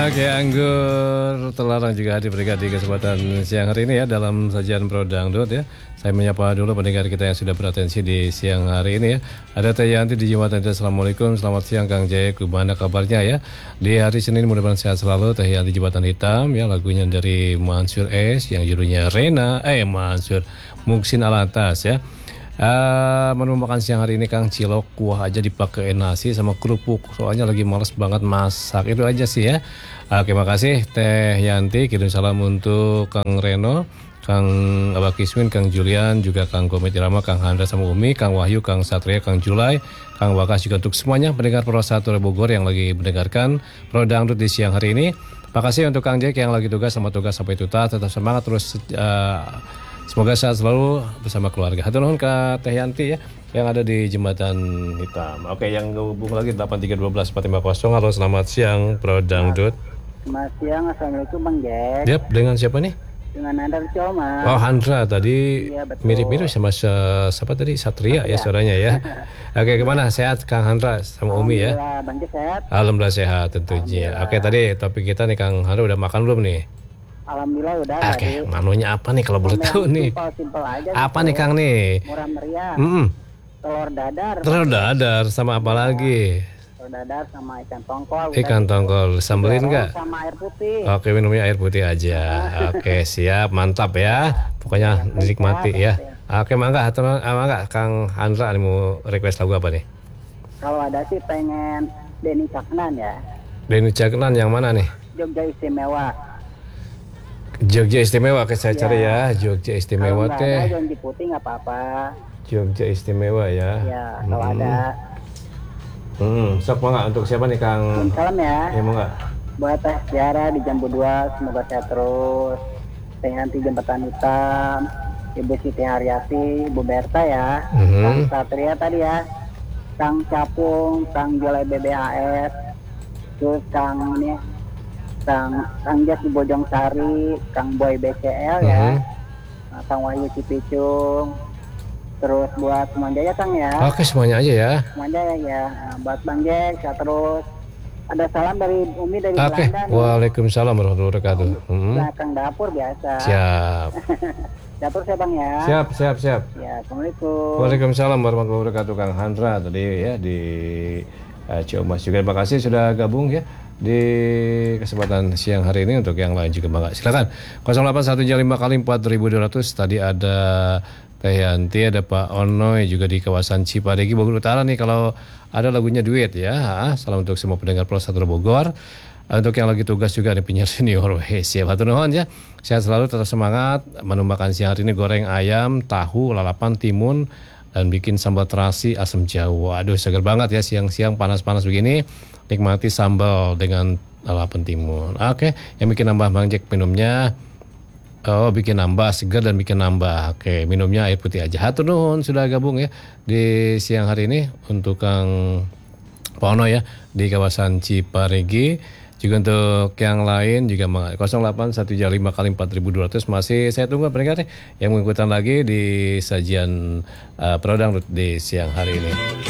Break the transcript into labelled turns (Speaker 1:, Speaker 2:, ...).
Speaker 1: Oke, Anggur Terlarang juga hadir di kesempatan siang hari ini ya dalam sajian Pro Dangdut ya. Saya menyapa dulu pendengar kita yang sudah beratensi di siang hari ini ya. Ada Teh Yanti di Jembatan. Assalamualaikum, selamat siang Kang Jaya, gimana kabarnya ya? Di hari Senin mudah-mudahan sehat selalu. Teh Yanti Jembatan Hitam ya, lagunya dari Mansur S yang judulnya Mansur Muksin Alatas ya. Menu makan siang hari ini Kang, cilok kuah aja dipakai nasi sama kerupuk, soalnya lagi males banget masak. Itu aja sih ya. Oke, makasih Teh Yanti. Kirim salam untuk Kang Reno, Kang Abah Kismin, Kang Julian, juga Kang Komit Irama, Kang Handra sama Umi, Kang Wahyu, Kang Satria, Kang Julai, Kang Wakas, juga untuk semuanya pendengar Pro 1 Bogor yang lagi mendengarkan Pro Dangdut di siang hari ini. Makasih untuk Kang Jack yang lagi tugas, sama tugas sampai tuntas. Tetap semangat terus, semoga sehat selalu bersama keluarga. Hatur nuhun ke Teh Yanti ya yang ada di Jembatan Hitam. Oke, yang hubung lagi 8312 450. Halo, selamat siang Pro Dangdut.
Speaker 2: Selamat siang, assalamualaikum Bang Jack.
Speaker 1: Yap, dengan siapa nih?
Speaker 2: Dengan Handra Coma.
Speaker 1: Oh, Handra tadi
Speaker 2: Iya,
Speaker 1: mirip-mirip sama siapa tadi? Satria ya suaranya ya. Oke, gimana? Sehat Kang Handra sama Umi ya?
Speaker 2: Alhamdulillah, Bang Jack sehat.
Speaker 1: Alhamdulillah sehat tentunya. Oke, tadi topik kita nih Kang Handra udah makan belum nih?
Speaker 2: Alhamdulillah udah.
Speaker 1: Oke, menunya apa nih kalau boleh tahu nih?
Speaker 2: Simpel aja.
Speaker 1: Apa nih Kang nih?
Speaker 2: Murah meriah.
Speaker 1: Telur
Speaker 2: Telur
Speaker 1: dadar sama apa lagi?
Speaker 2: Telur dadar sama ikan tongkol.
Speaker 1: Ikan tongkol, sambelin nggak?
Speaker 2: Sama air putih.
Speaker 1: Oke, minumnya air putih aja. Oke, siap, mantap ya. Pokoknya dinikmati ya. Oke, mangga Kang Handra mau request lagu apa nih?
Speaker 2: Kalau ada sih pengen Denny Caknan ya.
Speaker 1: Denny Caknan yang mana nih?
Speaker 2: Jogja Istimewa.
Speaker 1: Jogja Istimewa, saya cari ya. Jogja Istimewa teh.
Speaker 2: Kalau Jonji Putih nggak apa-apa.
Speaker 1: Jogja Istimewa ya.
Speaker 2: Ya, kalau ada.
Speaker 1: Sok mangga untuk siapa nih Kang?
Speaker 2: Salam ya.
Speaker 1: Ya mangga.
Speaker 2: Buat Teh Tiara di Jambu 2, semoga sehat terus. Teh Yanti Jembatan Hitam, Ibu Siti Haryati, Ibu Berta ya. Kang Satria tadi ya. Kang Capung, Kang Jolai BBAS. Terus Kang Jas di Bojong Sari, Kang Boy BCL ya. Kang Wahyu Cipicung. Terus buat semuanya ya Kang ya.
Speaker 1: Oke, semuanya aja ya.
Speaker 2: Semuanya ya. Buat Bang Jack, terus ada salam dari Umi dari
Speaker 1: Oke.
Speaker 2: Belanda.
Speaker 1: Waalaikumsalam warahmatullahi wabarakatuh.
Speaker 2: Kang dapur biasa.
Speaker 1: Siap.
Speaker 2: Dapur saya Bang ya.
Speaker 1: Siap.
Speaker 2: Ya, Assalamualaikum.
Speaker 1: Waalaikumsalam warahmatullahi wabarakatuh Kang Handra tadi ya di Ciamas juga. Terima kasih sudah gabung ya di kesempatan siang hari ini. Untuk yang lain juga bangga. Silakan 0815 kali 4200. Tadi ada Teh Yanti, ada Pak Onoy juga di kawasan Cipadegi Bogor Utara nih. Kalau ada lagunya duet ya. Salam untuk semua pendengar Pro 1 Bogor. Untuk yang lagi tugas juga ada penyiar senior. Siap, hatur nuhun ya. Sehat selalu, tetap semangat. Menu makan siang hari ini goreng ayam, tahu, lalapan, timun, dan bikin sambal terasi asam jawa. Aduh, segar banget ya siang-siang panas-panas begini. Nikmati sambal dengan lalapan timun. Oke, yang bikin nambah Bang Jack minumnya. Oh, bikin nambah segar dan bikin nambah. Oke, minumnya air putih aja. Hatur nuhun sudah gabung ya di siang hari ini untuk Kang Pono ya di kawasan Ciparigi. Juga untuk yang lain juga 0815 kali 4200 masih saya tunggu pendengar yang mengikuti lagi di sajian Pro Dangdut di siang hari ini.